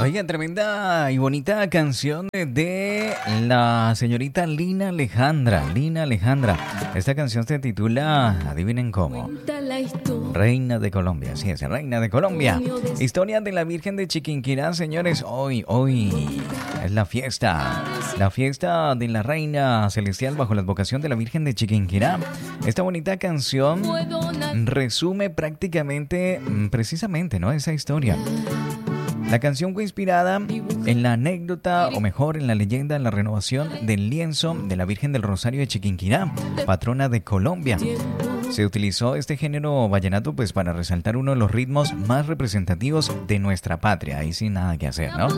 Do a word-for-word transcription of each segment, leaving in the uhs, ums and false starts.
Oigan, tremenda y bonita canción de la señorita Lina Alejandra. Lina Alejandra. Esta canción se titula, adivinen cómo, Reina de Colombia. Sí, es Reina de Colombia. Historia de la Virgen de Chiquinquirá, señores. Hoy, hoy es la fiesta. La fiesta de la Reina Celestial bajo la advocación de la Virgen de Chiquinquirá. Esta bonita canción resume prácticamente, precisamente, ¿no?, esa historia. La canción fue inspirada en la anécdota, o mejor, en la leyenda, en la renovación del lienzo de la Virgen del Rosario de Chiquinquirá, patrona de Colombia. Se utilizó este género vallenato pues para resaltar uno de los ritmos más representativos de nuestra patria. Ahí sin nada que hacer, ¿no?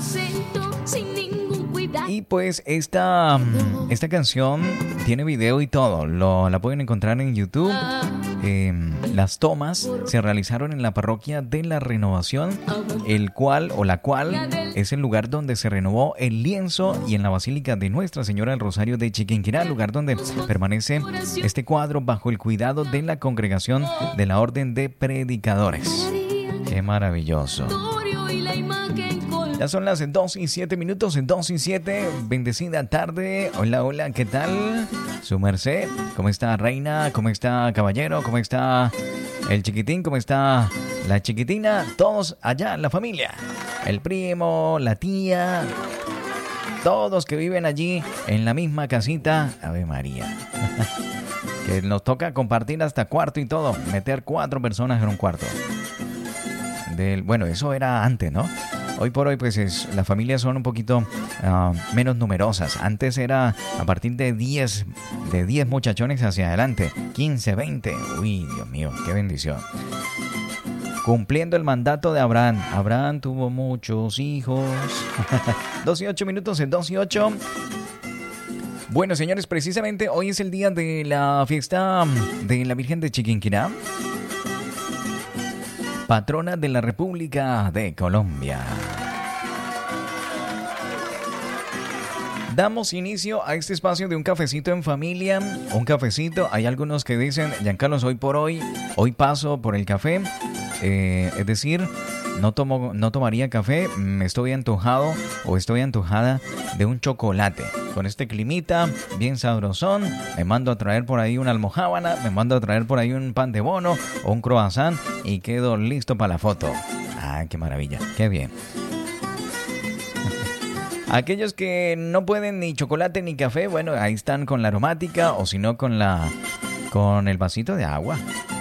Y pues esta, esta canción tiene video y todo. Lo, la pueden encontrar en YouTube. Eh, las tomas se realizaron en la parroquia de la Renovación, el cual o la cual es el lugar donde se renovó el lienzo, y en la Basílica de Nuestra Señora del Rosario de Chiquinquirá, lugar donde permanece este cuadro bajo el cuidado de la congregación de la Orden de Predicadores. ¡Qué maravilloso! Ya son las dos y siete minutos, dos y siete, bendecida tarde. Hola, hola, ¿qué tal? Su merced, ¿cómo está Reina? ¿Cómo está Caballero? ¿Cómo está el chiquitín? ¿Cómo está la chiquitina? Todos allá, la familia. El primo, la tía, todos que viven allí en la misma casita. Ave María. Que nos toca compartir hasta cuarto y todo, meter cuatro personas en un cuarto. Del, bueno, eso era antes, ¿no? Hoy por hoy, pues, es, las familias son un poquito uh, menos numerosas. Antes era a partir de diez, de diez muchachones hacia adelante. quince, veinte. Uy, Dios mío, qué bendición. Cumpliendo el mandato de Abraham. Abraham tuvo muchos hijos. dos y ocho minutos, en dos y ocho. Bueno, señores, precisamente hoy es el día de la fiesta de la Virgen de Chiquinquirá, patrona de la República de Colombia. Damos inicio a este espacio de un cafecito en familia. Un cafecito, hay algunos que dicen, Giancarlos, hoy por hoy, hoy paso por el café. Eh, es decir, no tomo, no tomaría café, me estoy antojado o estoy antojada de un chocolate. Con este climita bien sabrosón, me mando a traer por ahí una almojábana, me mando a traer por ahí un pan de bono o un croissant y quedo listo para la foto. ¡Ah, qué maravilla! ¡Qué bien! Aquellos que no pueden ni chocolate ni café, bueno, ahí están con la aromática o si no con la con el vasito de agua.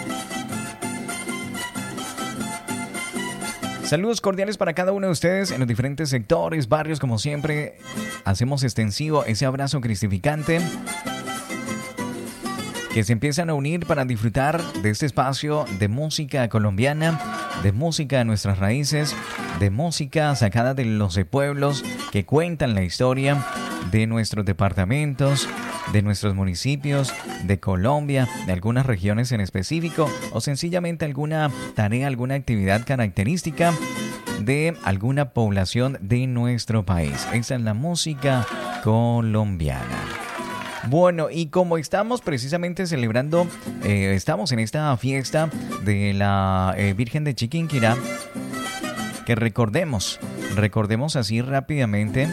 Saludos cordiales para cada uno de ustedes en los diferentes sectores, barrios, como siempre. Hacemos extensivo ese abrazo cristificante, que se empiezan a unir para disfrutar de este espacio de música colombiana, de música de nuestras raíces, de música sacada de los pueblos que cuentan la historia de nuestros departamentos, de nuestros municipios, de Colombia, de algunas regiones en específico, o sencillamente alguna tarea, alguna actividad característica de alguna población de nuestro país. Esa es la música colombiana. Bueno, y como estamos precisamente celebrando, eh, estamos en esta fiesta de la eh, Virgen de Chiquinquirá, que recordemos, recordemos así rápidamente.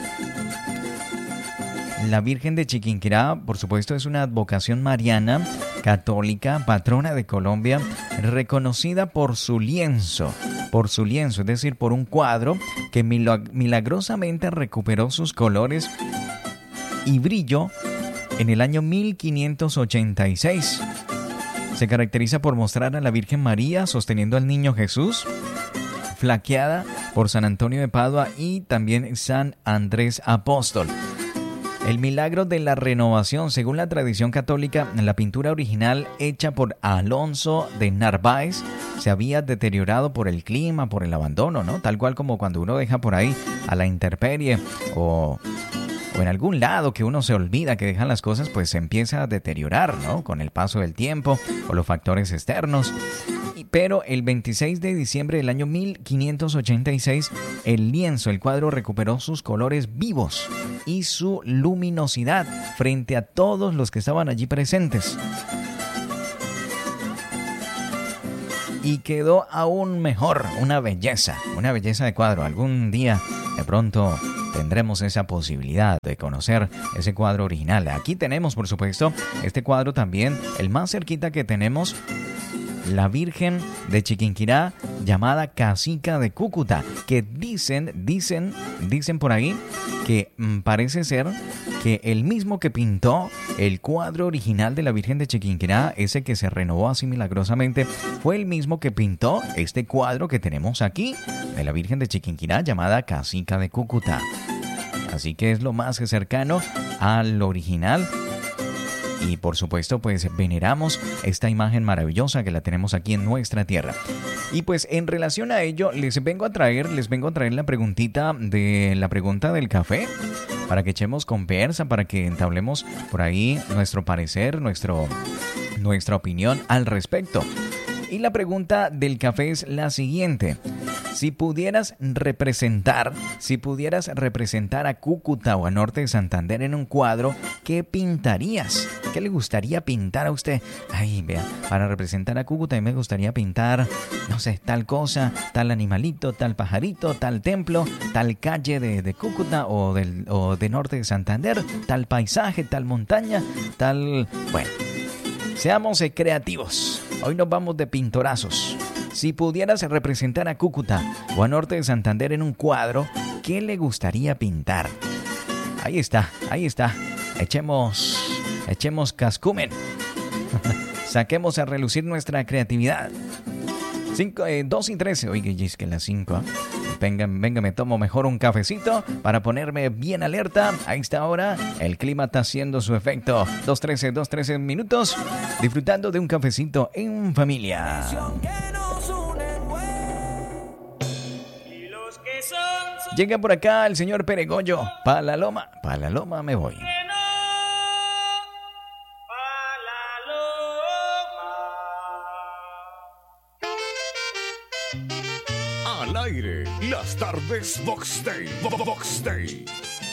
La Virgen de Chiquinquirá, por supuesto, es una advocación mariana, católica, patrona de Colombia, reconocida por su lienzo, por su lienzo, es decir, por un cuadro que milagrosamente recuperó sus colores y brillo en el año mil quinientos ochenta y seis. Se caracteriza por mostrar a la Virgen María sosteniendo al niño Jesús, flaqueada por San Antonio de Padua y también San Andrés Apóstol. El milagro de la renovación, según la tradición católica, la pintura original hecha por Alonso de Narváez se había deteriorado por el clima, por el abandono, ¿no? Tal cual como cuando uno deja por ahí a la intemperie o, o en algún lado que uno se olvida que dejan las cosas, pues se empieza a deteriorar, ¿no? Con el paso del tiempo o los factores externos. Pero el veintiséis de diciembre del año mil quinientos ochenta y seis, el lienzo, el cuadro, recuperó sus colores vivos y su luminosidad frente a todos los que estaban allí presentes. y quedó aún mejor, una belleza, una belleza de cuadro. Algún día de pronto tendremos esa posibilidad de conocer ese cuadro original. Aquí tenemos, por supuesto, este cuadro también, el más cerquita que tenemos, la Virgen de Chiquinquirá, llamada Casica de Cúcuta, que dicen, dicen, dicen por ahí que mmm, parece ser que el mismo que pintó el cuadro original de la Virgen de Chiquinquirá, ese que se renovó así milagrosamente, fue el mismo que pintó este cuadro que tenemos aquí de la Virgen de Chiquinquirá, llamada Casica de Cúcuta. Así que es lo más cercano al original. Y por supuesto, pues veneramos esta imagen maravillosa que la tenemos aquí en nuestra tierra. Y pues en relación a ello, les vengo a traer, les vengo a traer la preguntita de la pregunta del café, para que echemos conversa, para que entablemos por ahí nuestro parecer, nuestro, nuestra opinión al respecto. Y la pregunta del café es la siguiente: si pudieras representar, si pudieras representar a Cúcuta o a Norte de Santander en un cuadro, ¿qué pintarías? ¿Qué le gustaría pintar a usted? Ay, vea, para representar a Cúcuta a mí me gustaría pintar, no sé, tal cosa, tal animalito, tal pajarito, tal templo, tal calle de, de Cúcuta o, del, o de Norte de Santander, tal paisaje, tal montaña, tal... Bueno, seamos creativos. Hoy nos vamos de pintorazos. Si pudieras representar a Cúcuta o a Norte de Santander en un cuadro, ¿qué le gustaría pintar? Ahí está, ahí está. Echemos, echemos cascumen. Saquemos a relucir nuestra creatividad. Cinco, eh, dos y trece. Oye, es que las cinco. ¿eh? Venga, venga, me tomo mejor un cafecito para ponerme bien alerta. A esta hora el clima está haciendo su efecto. dos trece, dos trece minutos. Disfrutando de un cafecito en familia. Llega por acá el señor Peregollo. Pa' la loma, pa' la loma me voy. Al aire, las tardes Vox Day. Vox Day.